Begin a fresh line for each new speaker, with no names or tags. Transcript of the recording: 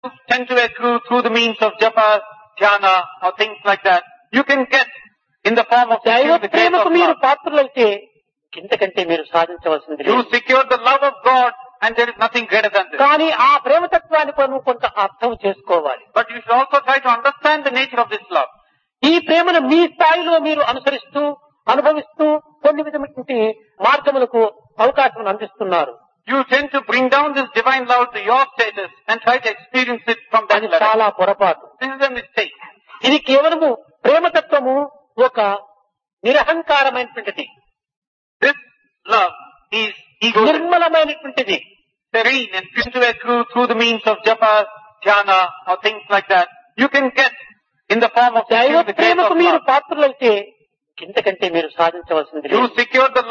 tend to accrue through the means of japa, dhyana or things like that, you can get in the form of
దైవ
securing the grace
ప్రేమకు
of
మీరు
love.
పాత్రలైతే ఇంతకంటే మీరు సాధించవలసింది
You
లేదు.
secure the love of God and there is nothing greater than this.
కానీ ఆ ప్రేమతత్వాన్ని మనం కొంత అర్థం చేసుకోవాలి.
But you should also try to understand the nature of this love.
ఈ ప్రేమను మీ స్థాయిలో మీరు అనుసరిస్తూ అనుభవిస్తూ కొన్ని విధమైనటువంటి మార్గములకు అవకాశం అందిస్తున్నారు.
You tend to bring down this divine love to your status and try to experience it from that
అది
level.
చాలా పొరపాటు.
This is a mistake.
ఇది కేవలము ప్రేమతత్వము ఒక నిరహంకారమైనటువంటిది,
This love is egoistic,
నిర్మలమైనటువంటిది.
serene and tend to accrue through the means of japa, dhyana or things like that. You can get in the form of
దైవ
securing the grace
ప్రేమకు
of
మీరు
love.
పాత్రలైతే ఇంతకంటే మీరు సాధించవలసింది
You
లేదు.
secure the